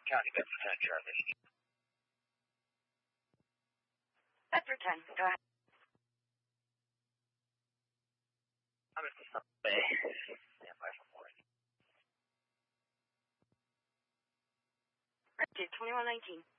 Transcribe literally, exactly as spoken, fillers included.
County Bedford ten, Charlie. Bedford ten, go ahead. I'm at the Bay. Stand by for more. twenty-one nineteen.